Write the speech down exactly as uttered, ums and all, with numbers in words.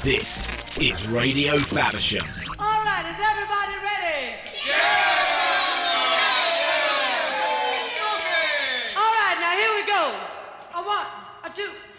This is Radio Faversham. All right, is everybody ready? Yeah! All right, now here we go. A one, a two.